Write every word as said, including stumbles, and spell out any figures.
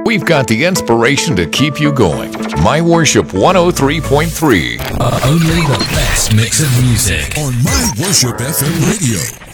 We've got the inspiration to keep you going. My Worship one oh three point three. Uh, only the best mix of music on My Worship F M Radio.